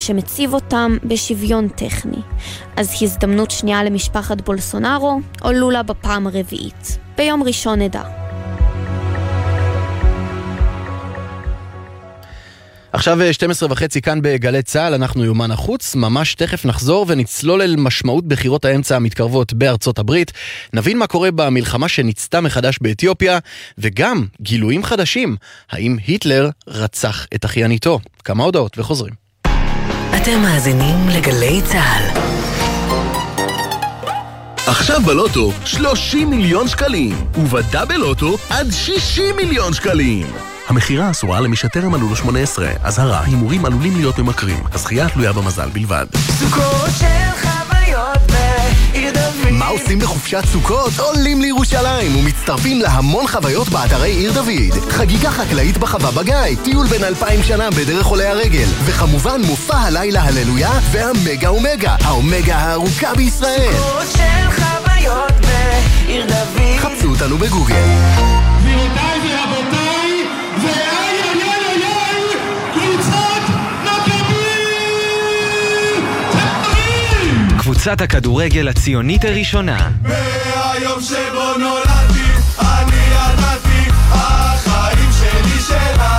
שמציב אותם בשוויון טכני. אז הזדמנות שנייה למשפחת בולסונארו, או לולה בפעם הרביעית. ביום ראשון נדע. עכשיו 12:30 כאן בגלי צהל, אנחנו יומן החוץ, ממש תכף נחזור ונצלול אל משמעות בחירות האמצע המתקרבות בארצות הברית, נבין מה קורה במלחמה שנצתה מחדש באתיופיה, וגם גילויים חדשים, האם היטלר רצח את אחייניתו. כמה הודעות וחוזרים. אתם מאזינים לגלי צהל. עכשיו בלוטו 30 מיליון שקלים, ובדאבל לוטו עד 60 מיליון שקלים. המחירה אסורה למי שטרם מלאו לו 18. אזהרה, הימורים עלולים להיות ממכרים. הזכייה תלויה במזל בלבד. סוכות של חוויות בעיר דוד. מה עושים בחופשת סוכות? עולים לירושלים ומצטרפים להמון חוויות באתרי עיר דוד. חגיגה חקלאית בחווה בגיא, טיול בין 2000 שנה בדרך עולי הרגל, וכמובן מופע הלילה הללויה והמגה אומגה, האומגה הארוכה בישראל. סוכות של חוויות בעיר דוד. חפשו אותנו בגוגל. גבירותיי ורבותיי, ואיי איי איי איי, קבוצת מכבי תל-אביב! קבוצת הכדורגל הציונית הראשונה. מהיום שבו נולדתי, אני ידעתי, החיים שלי שלה.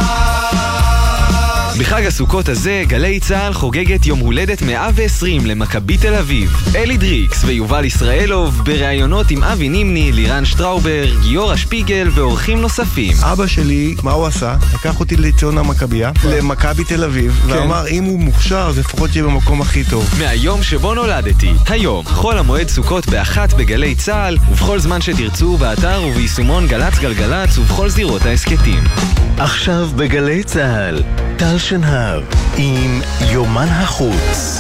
בחג הסוכות הזה, גלי צהל חוגגת יום הולדת 120 למכבי תל אביב. אלי דריקס ויובל ישראלוב בראיונות עם אבי נימני, לירן שטראובר, גיורא שפיגל ואורחים נוספים. אבא שלי, מה הוא עשה? לקח אותי לציון המכבייה, למכבי תל אביב, ואמר אם הוא מוכשר אז לפחות שיהיה במקום הכי טוב. מהיום שבו נולדתי, היום, חול המועד סוכות באחת בגלי צהל, ובכל זמן שתרצו באתר וביישומון גלץ גלגלץ ובכל זירות העסקתים. עכשיו בגלי צהל, טל שנהב עם יומן החוץ.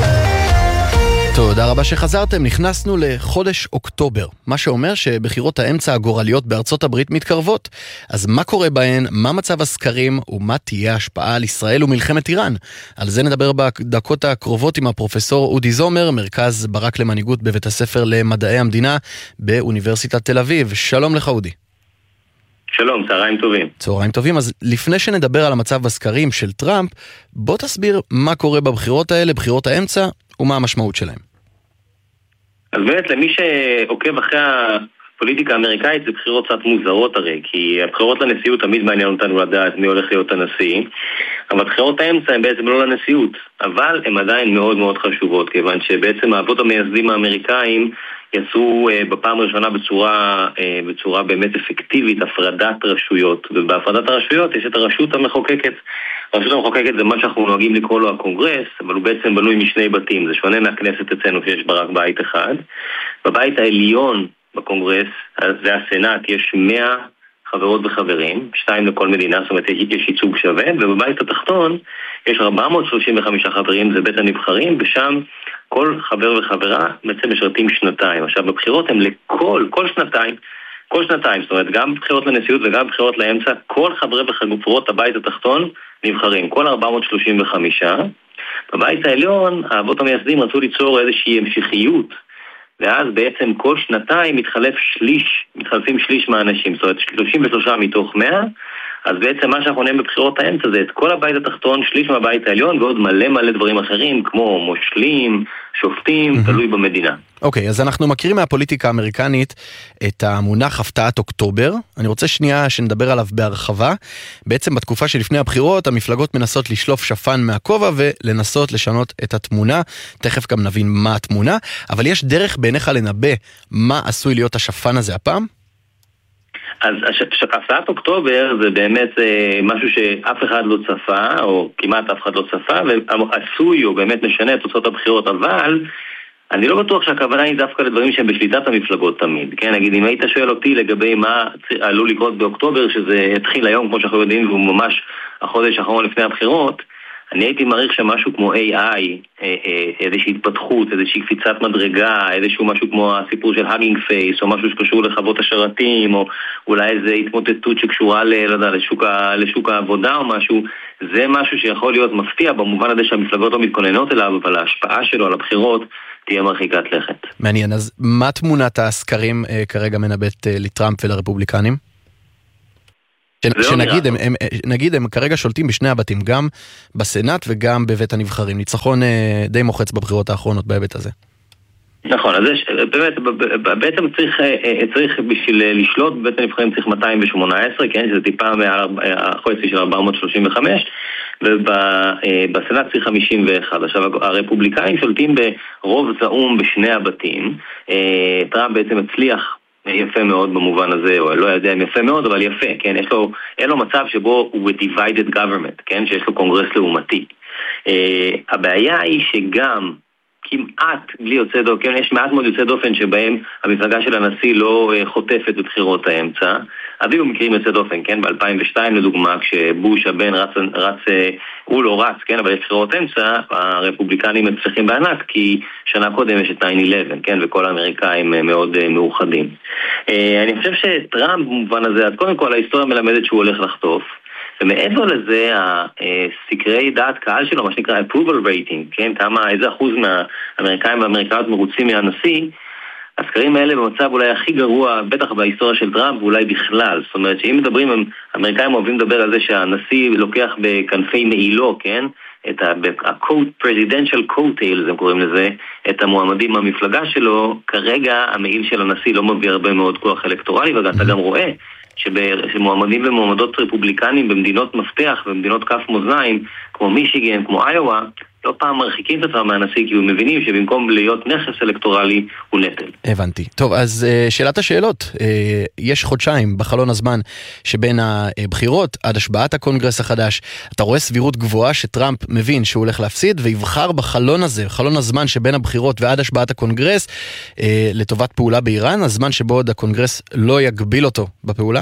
תודה רבה שחזרתם, נכנסנו לחודש אוקטובר, מה שאומר שבחירות האמצע הגורליות בארצות הברית מתקרבות. אז מה קורה בהן, מה מצב הסקרים ומה תהיה ההשפעה על ישראל ומלחמת איראן? על זה נדבר בדקות הקרובות עם הפרופסור אודי זומר, מרכז ברק למנהיגות בבית הספר למדעי המדינה באוניברסיטת תל אביב. שלום לך אודי. שלום, צהריים טובים. צהריים טובים. אז לפני שנדבר על המצב בסקרים של טראמפ, בוא תסביר מה קורה בבחירות האלה, בחירות האמצע, ומה המשמעות שלהם. אז באמת, למי שעוקב אחרי הפוליטיקה האמריקאית, זה בחירות קצת מוזרות הרי, כי הבחירות לנשיאות תמיד מעניין אותנו לדעת מי הולך להיות הנשיא, אבל בחירות האמצע הן בעצם לא לנשיאות, אבל הן עדיין מאוד מאוד חשובות, כיוון שבעצם האבות המייסדים האמריקאים יצאו בפעם הראשונה בצורה באמת אפקטיבית הפרדת רשויות, ובהפרדת הרשויות יש את הרשות המחוקקת. הרשות המחוקקת זה מה שאנחנו נוהגים לקרוא לו הקונגרס, אבל הוא בעצם בנוי משני בתים, זה שונה מהכנסת אצלנו שיש בה רק בית אחד. בבית העליון בקונגרס, זה הסנאט, יש 100 חברות וחברים, 2 לכל מדינה, זאת אומרת יש ייצוג שווה, ובבית התחתון יש 435 חברים, זה בית הנבחרים, ושם כל חבר וחברה בעצם משרתים שנתיים. עכשיו בבחירות הם כל שנתיים, זאת אומרת גם בחירות לנשיאות וגם בחירות לאמצע, כל חברי וחברות הבית התחתון נבחרים, כל 435. בבית העליון האבות המייסדים רצו ליצור איזושהי המשכיות, ואז בעצם כל שנתיים מתחלפים שליש מהאנשים, זאת אומרת 33 מתוך 100, אז בעצם מה שאנחנו נראים בבחירות האמצע זה את כל הבית התחתון, שליש מהבית העליון, ועוד מלא דברים אחרים, כמו מושלים, שופטים, תלוי במדינה. אוקיי, אז אנחנו מכירים מהפוליטיקה האמריקנית את המונח הפתעת אוקטובר. אני רוצה שנייה שנדבר עליו בהרחבה. בעצם בתקופה שלפני הבחירות, המפלגות מנסות לשלוף שפן מהכובע ולנסות לשנות את התמונה. תכף גם נבין מה התמונה, אבל יש דרך בעיניך לנבא מה עשוי להיות השפן הזה הפעם? אז הפתעת אוקטובר זה באמת משהו שאף אחד לא צפה, או כמעט אף אחד לא צפה, ועשוי או באמת משנה את תוצאות הבחירות, אבל אני לא בטוח שהכוונה היא דווקא לדברים שהם בשליטת המפלגות תמיד. כן, נגיד, אם היית שואל אותי לגבי מה עלול לקרות באוקטובר, שזה התחיל היום, כמו שאנחנו יודעים, והוא ממש החודש האחרון לפני הבחירות, אני הייתי מעריך שמשהו כמו AI, איזושהי התפתחות, איזושהי קפיצת מדרגה, איזשהו משהו כמו הסיפור של Hugging Face, או משהו שקשור לחוות השרתים, או אולי איזו התמוטטות שקשורה לשוק העבודה או משהו, זה משהו שיכול להיות מפתיע במובן הזה שהמפלגות לא מתכוננות אליו, אבל ההשפעה שלו על הבחירות תהיה מרחיקת לכת. מעניין, אז מה תמונת הסקרים כרגע מנבט לטראמפ ולרפובליקנים? נגיד הם כרגע שולטים בשני הבתים, גם בסנאט וגם בבית הנבחרים. ניצחון די מוחץ בבחירות האחרונות בהיבט הזה. נכון, אז באמת, בעצם צריך בשביל לשלוט בבית הנבחרים צריך 218, כן, שזה טיפה מהחצי של 435, ובסנאט צריך 51. עכשיו, הרפובליקאים שולטים ברוב זעום בשני הבתים. טראמפ בעצם הצליח יפה מאוד במובן הזה, או לא יודע אם יפה מאוד, אבל יפה, כן, אין לו מצב שבו הוא divided government, כן, שיש לו קונגרס לעומתי. הבעיה היא שגם כמעט בלי יוצא דופן, יש מעט מאוד יוצא דופן שבהם המפלגה של הנשיא לא חוטפת בבחירות האמצע. הביאו מקרים יוצא דופן, כן? ב-2002 לדוגמה, כשבוש הבן רץ, הוא לא רץ, כן? אבל יש בחירות אמצע, הרפובליקנים מצליחים בענק, כי שנה קודם יש את 9-11, כן? וכל האמריקאים מאוד מאוחדים. אני חושב שטראמפ במובן הזה, אז קודם כל ההיסטוריה מלמדת שהוא הולך לחטוף, ומעבר לזה, הסקרי דעת קהל שלו, מה שנקרא approval rating, כן, איזה אחוז מהאמריקאים והאמריקאיות מרוצים מהנשיא, הסקרים האלה במצב אולי הכי גרוע, בטח בהיסטוריה של טראמפ, ואולי בכלל. זאת אומרת, שאם מדברים, האמריקאים אוהבים לדבר על זה שהנשיא לוקח בכנפי מעילו, כן, את ה-presidential coattails, הם קוראים לזה, את המועמדים מהמפלגה שלו, כרגע המעיל של הנשיא לא מביא הרבה מאוד כוח אלקטורלי, ואתה גם רואה שמועמדים ומועמדות רפובליקנים במדינות מפתח ובמדינות כף מאזניים כמו מישיגן, כמו איואה, לא פעם מרחיקים את עצמם מהנשיא, כי הם מבינים שבמקום להיות נכס אלקטורלי הוא נטל. הבנתי. טוב, אז שאלת השאלות. יש חודשיים בחלון הזמן שבין הבחירות עד השבעת הקונגרס החדש. אתה רואה סבירות גבוהה שטראמפ מבין שהוא הולך להפסיד, ויבחר בחלון הזה, חלון הזמן שבין הבחירות ועד השבעת הקונגרס, לטובת פעולה באיראן, הזמן שבו עוד הקונגרס לא יגביל אותו בפעולה?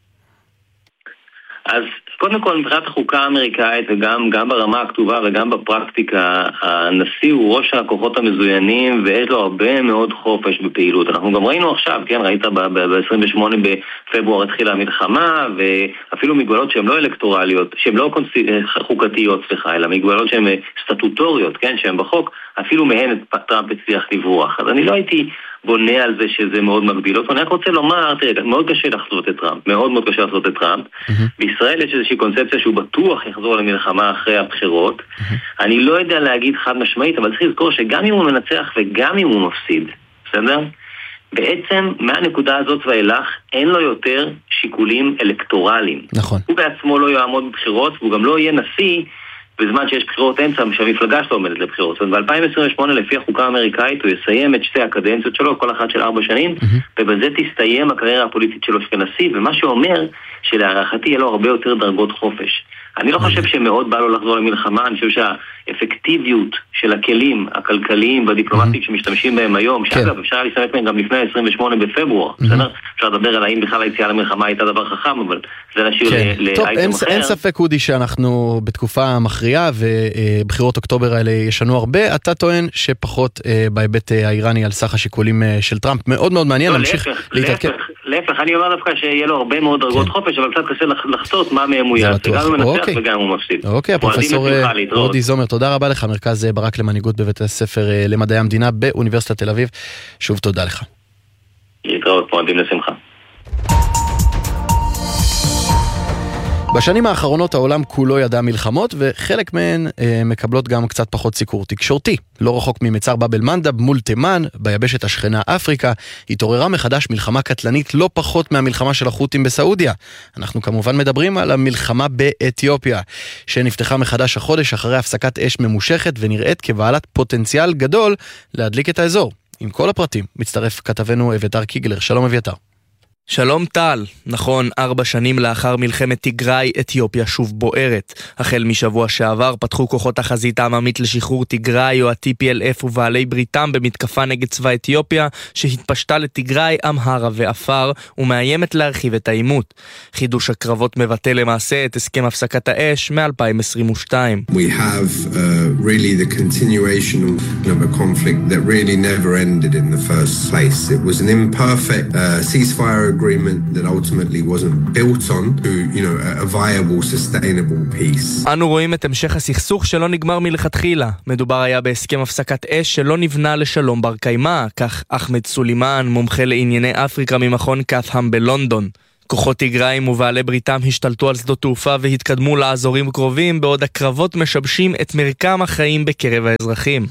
אז קודם כל, מבחינת החוקה האמריקאית וגם ברמה הכתובה וגם בפרקטיקה, הנשיא הוא ראש הכוחות המזוינים ויש לו הרבה מאוד חופש בפעילות. אנחנו גם ראינו עכשיו, כן, ראית ב-28 בפברואר התחילה המלחמה, ואפילו מגבלות שהן לא אלקטורליות, שהן לא חוקתיות, אלא מגבלות שהן סטטוטוריות, כן, שהן בחוק, אפילו מהן טראמפ הצליח לברוח. אז אני לא הייתי בונה על זה שזה מאוד מגביל אותו. אני רק רוצה לומר, תראה, מאוד קשה לחזות את טראמפ, מאוד קשה לחזות את טראמפ. בישראל יש איזושהי קונספציה שהוא בטוח יחזור למלחמה אחרי הבחירות. אני לא יודע להגיד חד משמעית, אבל צריך לזכור שגם אם הוא מנצח וגם אם הוא מפסיד, בסדר? בעצם מהנקודה הזאת ואילך אין לו יותר שיקולים אלקטורליים. נכון. הוא בעצמו לא יעמוד בבחירות, והוא גם לא יהיה נשיא בזמן שיש בחירות אמצע שהמפלגה שלו עומדת לבחירות. זאת אומרת, ב-2028 לפי החוקה האמריקאית הוא יסיים את שתי הקדנציות שלו, כל אחת של 4 שנים, ובזה תסתיים הקריירה הפוליטית שלו כנשיא, ומה שאומר שלהערכתי יהיה לו הרבה יותר דרגות חופש. אני לא חושב שמאוד בא לו לחזור למלחמה, אני חושב שהאפקטיביות של הכלים הכלכליים והדיפלומטיים שמשתמשים בהם היום, שאגב אפשר להסתמך מהם גם לפני 28 בפברואר, בסדר? אפשר לדבר על האם בכלל היציאה למלחמה הייתה דבר חכם, אבל זה נשאיר לאייטם אחר. אין ספק אודי שאנחנו בתקופה מכריעה ובחירות אוקטובר האלה ישנו הרבה, אתה טוען שפחות בהיבט האיראני על סך השיקולים של טראמפ, מאוד מאוד מעניין, נמשיך להתעדכן. להפך, אני אומר דווקא שיהיה לו הרבה מאוד דרגות חופש, אבל קצת קשה לחצות מה מהם הוא יעשה, גם הוא מנצח וגם הוא מפסיד. אוקיי, הפרופסור אודי זומר, תודה רבה לך, מרכז ברק למנהיגות בבית הספר למדעי המדינה באוניברסיטת תל אביב. שוב תודה לך. להתראות, מועדים לשמחה. בשנים האחרונות העולם כולו ידע מלחמות, וחלק מהן מקבלות גם קצת פחות סיקור תקשורתי. לא רחוק ממצר באב אל-מנדב מול תימן, ביבשת השכנה אפריקה, התעוררה מחדש מלחמה קטלנית לא פחות מהמלחמה של החות'ים בסעודיה. אנחנו כמובן מדברים על המלחמה באתיופיה, שנפתחה מחדש החודש אחרי הפסקת אש ממושכת ונראית כבעלת פוטנציאל גדול להדליק את האזור. עם כל הפרטים מצטרף כתבנו אביתר קיגלר. שלום אביתר. שלום טל, נכון, 4 שנים לאחר מלחמת תיגראי, אתיופיה שוב בוערת. החל משבוע שעבר פתחו כוחות החזית העממית לשחרור תיגראי או ה-TPLF ובעלי בריתם במתקפה נגד צבא אתיופיה, שהתפשטה לתיגראי, אמהרה ואפר, ומאיימת להרחיב את העימות. חידוש הקרבות מבטא למעשה את הסכם הפסקת האש מ-2022. We have really the continuation of a conflict that really never ended in the first place. It was an imperfect ceasefire agreement that ultimately wasn't built on to, a viable, sustainable peace. אנו רואים את המשך הסכסוך שלא נגמר מלכתחילה. מדובר היה בהסכם הפסקת אש שלא נבנה לשלום בר קיימא, כך אחמד סולימן, מומחה לענייני אפריקה ממכון קת'האם בלונדון. כוחות טיגריים ובעלי בריתם השתלטו על שדות תעופה והתקדמו לאזורים קרובים, בעוד הקרבות משבשים את מרקם החיים בקרב האזרחים.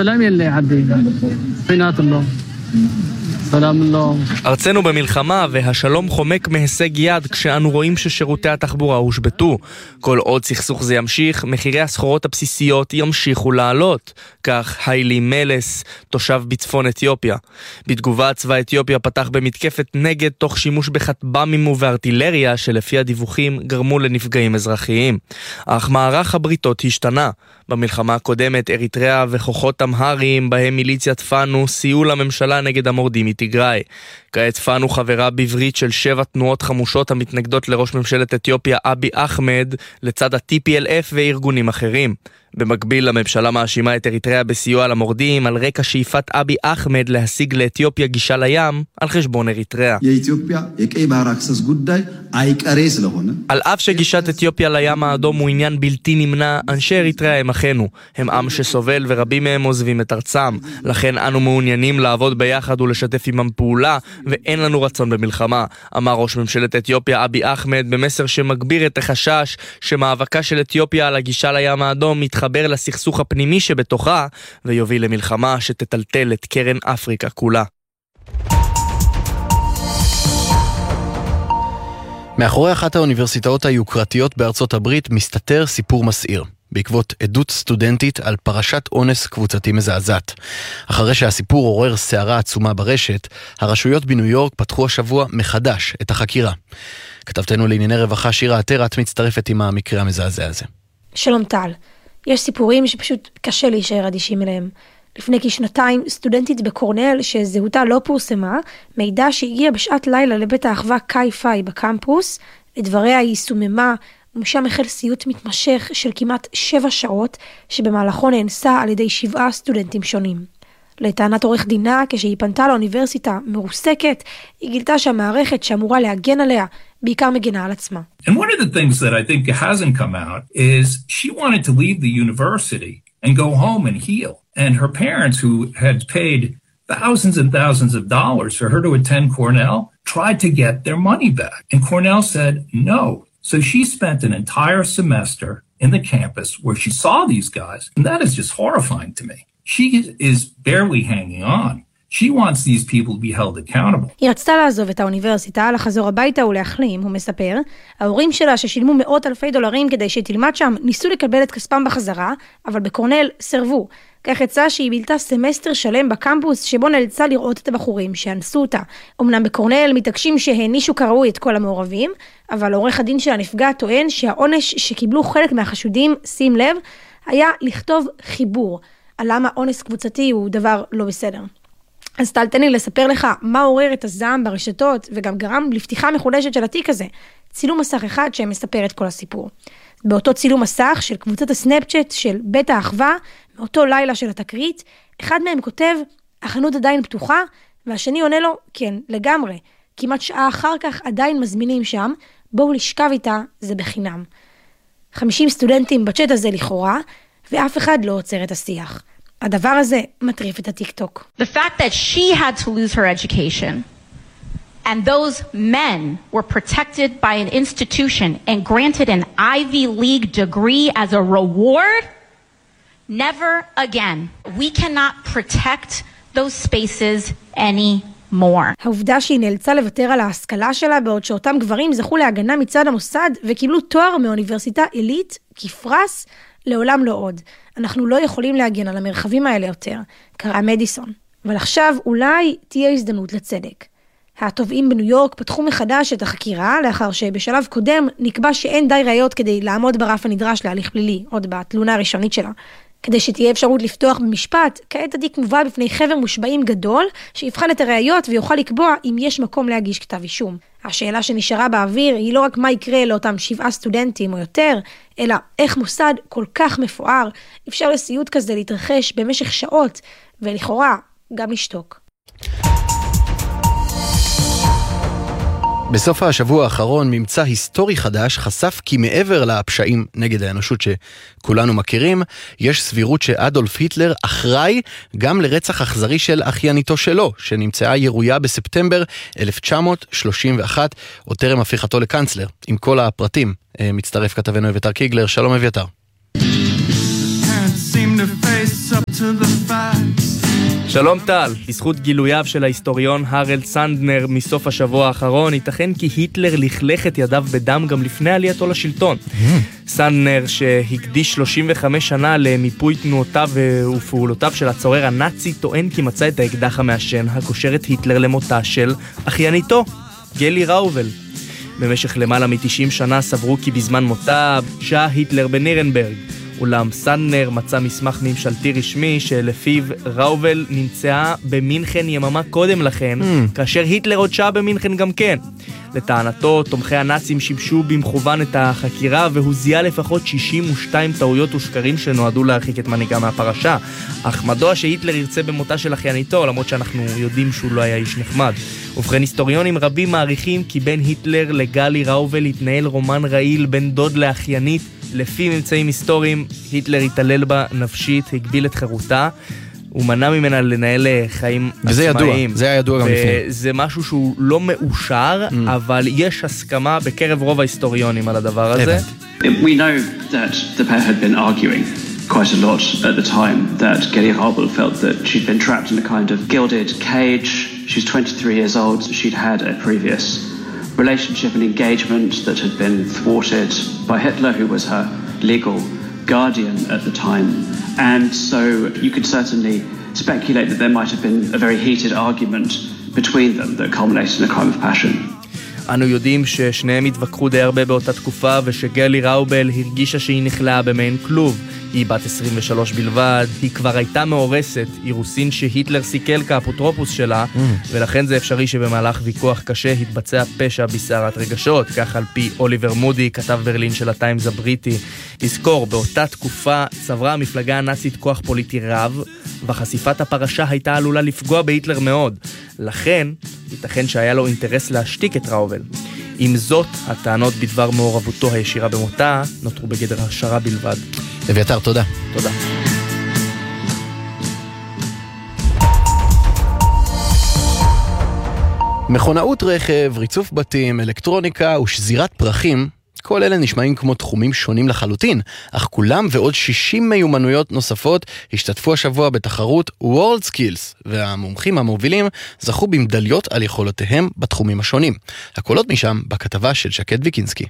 ארצנו במלחמה והשלום חומק מהישג יד כשאנו רואים ששירותי התחבורה הושבתו. כל עוד סכסוך זה ימשיך, מחירי הסחורות הבסיסיות ימשיכו לעלות. כך היילי מלס, תושב בצפון אתיופיה. בתגובה צבא אתיופיה פתח במתקפת נגד תוך שימוש בכטב"מים ובארטילריה שלפי הדיווחים גרמו לנפגעים אזרחיים. אך מערך הבריתות השתנה. במלחמה הקודמת אריתריאה וכוחות אמהריים בהם מיליציית פאנו סייעו לממשלה נגד המורדים מתיגראי. כעת פאנו חברה בברית של 7 תנועות חמושות המתנגדות לראש ממשלת אתיופיה אבי אחמד לצד ה-TPLF וארגונים אחרים. במקביל הממשלה מאשימה את אריתריאה בסיוע למורדים על רקע שאיפת אבי אחמד להשיג לאתיופיה גישה לים על חשבון אריתריאה. על אף שגישת אתיופיה לים האדום הוא עניין בלתי נמנע, אנשי אריתריאה הם אחינו. הם עם שסובל ורבים מהם עוזבים את ארצם. לכן אנו מעוניינים לעבוד ביחד ולשתף עמם פעולה, ואין לנו רצון במלחמה, אמר ראש ממשלת אתיופיה אבי אחמד במסר שמגביר את החשש שמאבקה של אתיופיה על הגישה לים האדום מתחבר לסכסוך הפנימי שבתוכה ויוביל למלחמה שתטלטל את קרן אפריקה כולה. מאחורי אחת האוניברסיטאות היוקרתיות בארצות הברית מסתתר סיפור מסעיר, בעקבות עדות סטודנטית על פרשת אונס קבוצתי מזעזעת. אחרי שהסיפור עורר סערה עצומה ברשת, הרשויות בניו יורק פתחו השבוע מחדש את החקירה. כתבתנו לענייני רווחה שירה עטר, את מצטרפת עם המקרה המזעזע הזה. שלום טל, יש סיפורים שפשוט קשה להישאר אדישים אליהם. לפני כשנתיים, סטודנטית בקורנל שזהותה לא פורסמה, מידע שהגיע בשעת לילה לבית האחווה קאי פאי בקמפוס, לדבריה היא סוממה, ומשם החל סיוט מתמשך של כמעט 7 שעות, שבמהלכו נאנסה על ידי 7 סטודנטים שונים. לטענת עורך דינה, כשהיא פנתה לאוניברסיטה מרוסקת, היא גילתה שהמערכת שאמורה להגן עליה, בעיקר מגנה על עצמה. And one of the things that I think hasn't come out is she wanted to leave the university and go home and heal. And her parents, who had paid thousands and thousands of dollars for her to attend Cornell, tried to get their money back. And Cornell said no. So she spent an entire semester in the campus where she saw these guys. And that is just horrifying to me. She is barely hanging on. She wants these people to be held accountable. היא רצתה לעזוב את האוניברסיטה, לחזור הביתה ולהחלים, הוא מספר. ההורים שלה ששילמו $100,000 כדי שתלמד שם, ניסו לקבל את כספם בחזרה, אבל בקורנל סרבו. כך יצא שהיא בילתה סמסטר שלם בקמפוס, שבו נאלצה לראות את הבחורים שאנסו אותה. אמנם בקורנל מתעקשים שהענישו כראוי את כל המעורבים, אבל עורך הדין של הנפגע טוען שהעונש שקיבלו חלק מהחשודים, שים לב, היה לכתוב חיבור, על למה אונס קבוצתי הוא דבר לא בסדר. אז תן לי לספר לך מה עורר את הזעם ברשתות וגם גרם לפתיחה מחודשת של התיק הזה. צילום מסך אחד שמספר את כל הסיפור. באותו צילום מסך של קבוצת הסנאפצ'אט של בית האחווה, מאותו לילה של התקרית, אחד מהם כותב, החנות עדיין פתוחה, והשני עונה לו, כן, לגמרי. כמעט שעה אחר כך עדיין מזמינים שם, בואו לשכב איתה, זה בחינם. 50 סטודנטים בצ'אט הזה לכאורה, ואף אחד לא עוצר את השיח. הדבר הזה מטריף את הטיק-טוק. The fact that she had to lose her education and those men were protected by an institution and granted an Ivy League degree as a reward, never again. We cannot protect those spaces anymore. העובדה שהיא נאלצה לוותר על ההשכלה שלה בעוד שאותם גברים זכו להגנה מצד המוסד וקיבלו תואר מאוניברסיטה עילית כפרס, לעולם לא עוד. אנחנו לא יכולים להגן על המרחבים האלה יותר, קרא מדיסון. אבל עכשיו אולי תהיה הזדמנות לצדק. התובעים בניו יורק פתחו מחדש את החקירה, לאחר שבשלב קודם נקבע שאין די ראיות כדי לעמוד ברף הנדרש להליך פלילי, עוד בתלונה הראשונית שלה. כדי שתהיה אפשרות לפתוח במשפט, כעת התיק מובא בפני חבר מושבעים גדול, שיבחן את הראיות ויוכל לקבוע אם יש מקום להגיש כתב אישום. השאלה שנשארה באוויר היא לא רק מה יקרה לאותם 7 סטודנטים או יותר, אלא איך מוסד כל כך מפואר אפשר לסיוט כזה להתרחש במשך שעות, ולכאורה גם לשתוק. בסוף השבוע האחרון ממצא היסטורי חדש חשף כי מעבר לפשעים נגד האנושות שכולנו מכירים, יש סבירות שאדולף היטלר אחראי גם לרצח אכזרי של אחייניתו שלו, שנמצאה ירויה בספטמבר 1931, או טרם הפיכתו לקנצלר. עם כל הפרטים מצטרף כתבנו אביתר קיגלר. שלום אביתר. שלום טל, בזכות גילוייו של ההיסטוריון הרלד סנדנר מסוף השבוע האחרון, ייתכן כי היטלר לכלך את ידיו בדם גם לפני עלייתו לשלטון. סנדנר, שהקדיש 35 שנה למיפוי תנועותיו ופעולותיו של הצורר הנאצי, טוען כי מצא את האקדח המעשן הקושר את היטלר למותה של אחייניתו, גלי ראובל. במשך למעלה מ-90 שנה סברו כי בזמן מותה שהה היטלר בנירנברג. אולם סנדנר מצא מסמך ממשלתי רשמי שלפיו ראובל נמצאה במינכן יממה קודם לכן, כאשר היטלר עוד שעה במינכן גם כן. לטענתו, תומכי הנאצים שימשו במכוון את החקירה, והוא זיהה לפחות 62 טעויות ושקרים שנועדו להרחיק את מנהיגה מהפרשה. אך מדוע שהיטלר ירצה במותה של אחייניתו, למרות שאנחנו יודעים שהוא לא היה איש נחמד. ובכן, היסטוריונים רבים מעריכים כי בין היטלר לגלי ראובל התנהל רומן רעיל בין דוד לאחיינית. לפי ממצאים היסטוריים, היטלר התעלל בה נפשית, הגביל את חירותה, הוא מנע ממנה לנהל חיים עצמאיים. זה היה ידוע גם לפני. זה משהו שהוא לא מאושר, אבל יש הסכמה בקרב רוב ההיסטוריונים על הדבר הזה. We know that the pair had been arguing quite a lot at the time, that Geli Raubel felt that she'd been trapped in a kind of gilded cage. She's 23 years old. She'd had a previous relationship and engagement that had been thwarted by Hitler, who was her legal guardian at the time. And so you could certainly speculate that there might have been a very heated argument between them that culminated in a crime of passion. אנו יודעים ששניהם התווכחו די הרבה באותה תקופה, ושגלי ראובל הרגישה שהיא נכלאה במעין כלוב. היא בת 23 בלבד, היא כבר הייתה מאורסת, אירוסין שהיטלר סיכל כאפוטרופוס שלה, ולכן זה אפשרי שבמהלך ויכוח קשה התבצע פשע בסערת רגשות, כך על פי אוליבר מודי, כתב ברלין של הטיימס הבריטי. לזכור, באותה תקופה צברה המפלגה הנאצית כוח פוליטי רב, וחשיפת הפרשה הייתה עלולה לפגוע בהיטלר מאוד. לכן, ייתכן שהיה לו אינטרס להשתיק את ראובל. עם זאת, הטענות בדבר מעורבותו הישירה במותה נותרו בגדר השערה בלבד. אביתר, תודה. תודה. מכונאות רכב, ריצוף בתים, אלקטרוניקה ושזירת פרחים, כל אלה נשמעים כמו תחומים שונים לחלוטין, אך כולם ועוד 60 מיומנויות נוספות השתתפו השבוע בתחרות World Skills, והמומחים המובילים זכו במדליות על יכולותיהם בתחומים השונים. הקולות משם בכתבה של שקד ויקינסקי.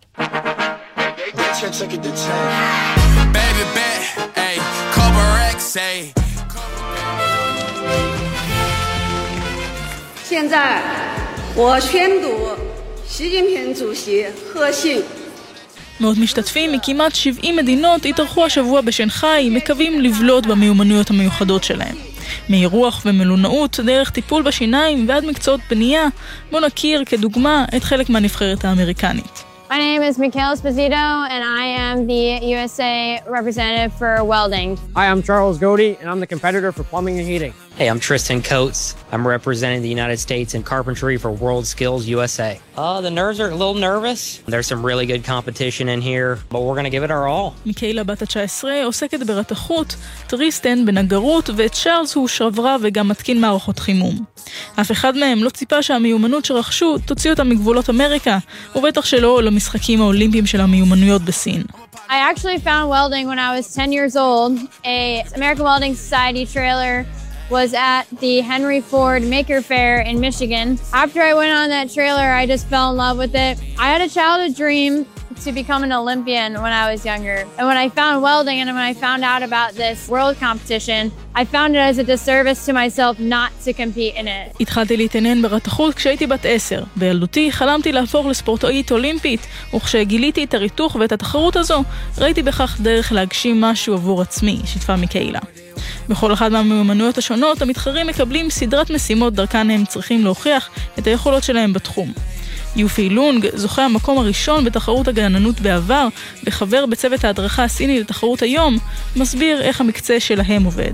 מאות משתתפים מכמעט 70 מדינות התארחו השבוע בשנגחאי, מקווים לבלוט במיומנויות המיוחדות שלהם. מאירוח ומלונאות, דרך טיפול בשיניים ועד מקצועות בנייה, בוא נכיר כדוגמה את חלק מהנבחרת האמריקנית. My name is Mikhail Esposito, and I am the USA representative for welding. Hi, I'm Charles Godey, and I'm the competitor for plumbing and heating. Hey, I'm Tristan Coates. I'm representing the United States in carpentry for World Skills USA. The nerves are a little nervous. There's some really good competition in here, but we're going to give it our all. מיקיילה בת ה-19 עוסקת ברתחות, טריסטן בנגרות, וצ'ארלס הוא שברב וגם מתקין מערכות חימום. אף אחד מהם לא ציפה שהמיומנות שרכשו תוציא אותם מגבולות אמריקה, ובטח שלא למשחקים האולימפיים של המיומנויות בסין. I actually found welding when I was 10 years old. A American Welding Society trailer was at the Henry Ford Maker Fair in Michigan. After I went on that trailer, I just fell in love with it. I had a childhood dream to become an Olympian when I was younger. And when I found welding and when I found out about this world competition, I found it as a disservice to myself not to compete in it. התחלתי להתעניין ברתחות כשהייתי בת 10. בילדותי חלמתי להפוך לספורטאית אולימפית, וכשגיליתי את הריתוך ואת התחרות הזו, ראיתי בכך דרך להגשים משהו עבור עצמי, שיתפה מיקיילה. בכל אחד מהמיומנויות השונות, המתחרים מקבלים סדרת משימות דרכן הם צריכים להוכיח את היכולות שלהם בתחום. יופי לונג, זוכה המקום הראשון בתחרות הגננות בעבר, וחבר בצוות ההדרכה הסיני לתחרות היום, מסביר איך המקצה שלהם עובד.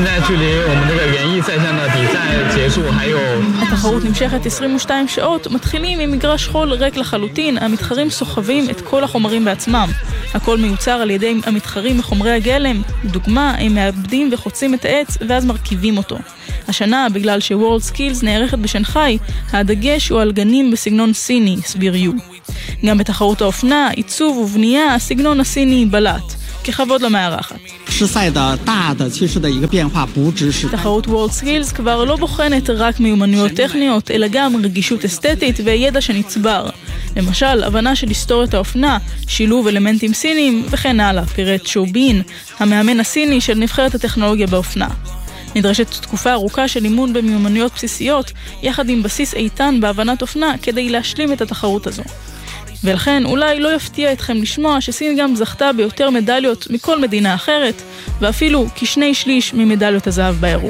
התחרות נמשכת 22 שעות, מתחילים עם מגרש חול ריק לחלוטין, המתחרים סוחבים את כל החומרים בעצמם. הכל מיוצר על ידי המתחרים מחומרי הגלם, דוגמה, הם מאבדים וחוצים את העץ ואז מרכיבים אותו. השנה, בגלל ש-World Skills נערכת בשנגחאי, הדגש הוא על גנים בסגנון סיני, סביר יו. גם בתחרות האופנה, עיצוב ובנייה, הסגנון הסיני בלט. ככבוד למארחת. תחרות World Skills כבר לא בוחנת רק מיומנויות טכניות, אלא גם רגישות אסתטית וידע שנצבר. למשל, הבנה של היסטוריות האופנה, שילוב אלמנטים סיניים וכן הלאה, פירט שו בין, המאמן הסיני של נבחרת הטכנולוגיה באופנה. נדרשת תקופה ארוכה של אימון במיומנויות בסיסיות, יחד עם בסיס איתן בהבנת אופנה כדי להשלים את התחרות הזו. ולכן אולי לא יפתיע אתכם לשמוע שסין גם זכתה ביותר מדליות מכל מדינה אחרת, ואפילו כ2/3 ממדליות הזהב באירוע.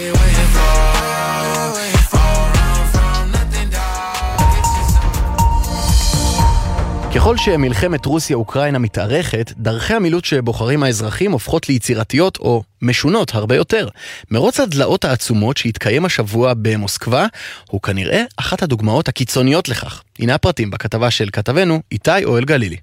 ככל שמלחמת רוסיה-אוקראינה מתארכת, דרכי המילוט שבוחרים האזרחים הופכות ליצירתיות או משונות הרבה יותר. מרוץ הדלאות העצומות שהתקיים השבוע במוסקבה, הוא כנראה אחת הדוגמאות הקיצוניות לכך. הנה הפרטים בכתבה של כתבנו, איתי אוהל גלילי.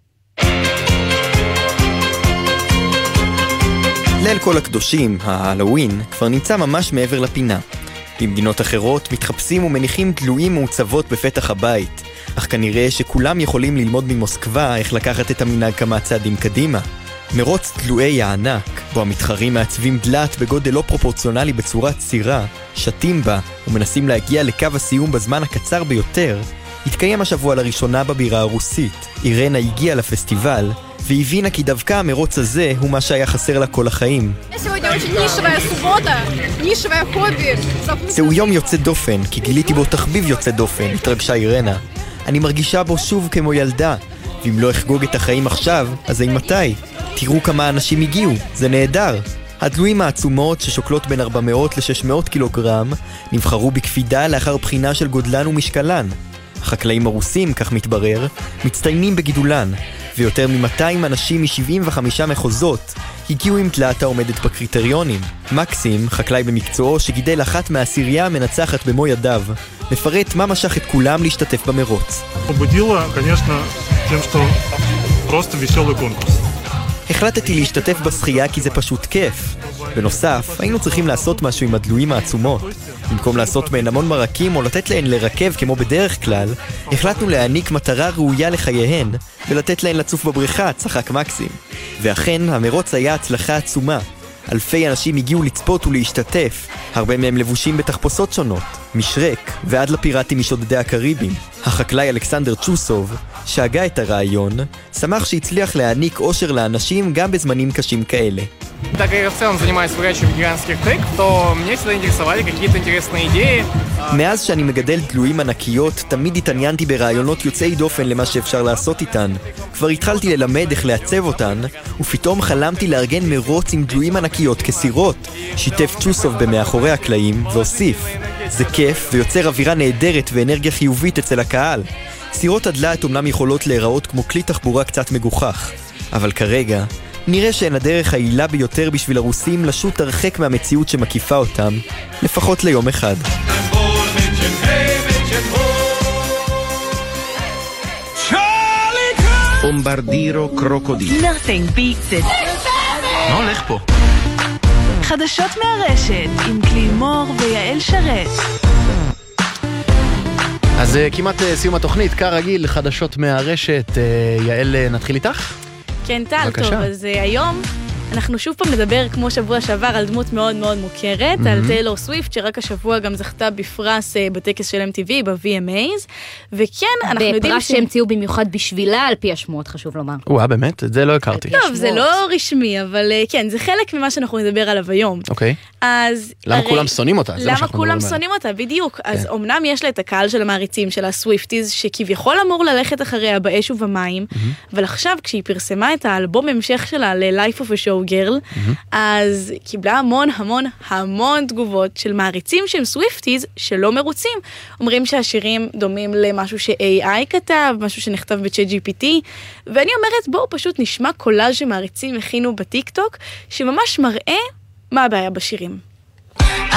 ליל כל הקדושים, ההלווין, כבר נמצא ממש מעבר לפינה. במדינות אחרות מתחפשים ומניחים דלויים מעוצבות בפתח הבית. אך כנראה שכולם יכולים ללמוד ממוסקבה איך לקחת את המנהג כמה צעדים קדימה. מרוץ דלויי הענק, בו המתחרים מעצבים דלת בגודל לא פרופורציונלי בצורה צירה, שתים בה ומנסים להגיע לקו הסיום בזמן הקצר ביותר, התקיים השבוע לראשונה בבירה הרוסית. אירנה הגיעה לפסטיבל, והבינה כי דווקא המרוץ הזה הוא מה שהיה חסר לה כל החיים. זהו יום יוצא דופן, כי גיליתי בו תחביב יוצא דופן, התרגשה אירנה. אני מרגישה בו שוב כמו ילדה, ואם לא אחגוג את החיים עכשיו, אז אין מתי. תראו כמה אנשים הגיעו, זה נהדר. הדלויים העצומות ששוקלות בין 400 ל-600 קילוגרם נבחרו בקפידה לאחר בחינה של גודלן ומשקלן. החקלאים הרוסים, כך מתברר, מצטיינים בגידולן, ויותר מ-200 אנשים מ-75 מחוזות הגיעו עם דלת העומדת בקריטריונים. מקסים, חקלאי במקצועו שגידל אחת מהעשירייה המנצחת במו ידיו, מפרט מה משך את כולם להשתתף במרוץ. החלטתי להשתתף בשחייה כי זה פשוט כיף. בנוסף, היינו צריכים לעשות משהו עם הדלויים העצומות. במקום לעשות מהן המון מרקים או לתת להן לרכב כמו בדרך כלל, החלטנו להעניק מטרה ראויה לחייהן ולתת להן לצוף בבריכה, צחק מקסים. ואכן, המרוץ היה הצלחה עצומה. אלפי אנשים הגיעו לצפות ולהשתתף, הרבה מהם לבושים בתחפושות שונות, משרק ועד לפיראטים משודדי הקריבים. החקלאי אלכסנדר צ'וסוב, שהגה את הרעיון, שמח שהצליח להעניק אושר לאנשים גם בזמנים קשים כאלה. Так как я в целом занимаюсь выращиванием гигантских тык, то меня всегда интересовали какие-то интересные идеи. מאז שאני מגדל דלויים ענקיות, תמיד התעניינתי ברעיונות יוצאי דופן למה שאפשר לעשות איתן. כבר התחלתי ללמד איך לעצב אותן, ופתאום חלמתי לארגן מרוץ עם דלויים ענקיות כסירות. שיתף צ'וסוב במאחורי הקלעים והוסיף, זה כיף ויוצר אווירה נהדרת ואנרגיה חיובית אצל הקהל. סירות הדלת אומנם יכולות להיראות כמו כלי תחבורה קצת מגוחך, אבל כרגע נראה שהן הדרך העילה ביותר בשביל הרוסים לשוט הרחק מהמציאות שמקיפה אותם, לפחות ליום אחד. בומברדירו קרוקודיל. Nothing beats it. מה הולך פה? חדשות מהרשת עם קלימור ויעל שרת. אז כמעט סיום התוכנית, כרגיל, חדשות מהרשת. יעל, נתחיל איתך? כן, טל, טוב, אז היום אנחנו שוב פעם נדבר כמו שבוע שעבר על דמות מאוד מאוד מוכרת, על טיילור סוויפט, שרק השבוע גם זכתה בפרס בטקס של MTV, ב-VMAs, וכן, אנחנו יודעים בפרס שהמציאו במיוחד בשבילה, על פי השמועות, חשוב לומר. באמת? את זה לא הכרתי. טוב, זה לא רשמי, אבל כן, זה חלק ממה שאנחנו נדבר עליו היום. אוקיי. אז למה כולם שונאים אותה? למה כולם שונאים אותה? בדיוק. אז אמנם יש לה את הקהל של המעריצים של הסוויפטיז, שכביכול אמור ללכת אחריה באש ובמים, אבל עכשיו כשהיא פרסמה את האלבום המשך שלה ל-Life of a Show Hello Girl, אז קיבלה המון המון המון תגובות של מעריצים שהם סוויפטיז שלא מרוצים. אומרים שהשירים דומים למשהו ש-AI כתב, משהו שנכתב ב-ChatGPT, ואני אומרת בואו פשוט נשמע קולאז' שמעריצים הכינו בטיק טוק, שממש מראה מה הבעיה בשירים.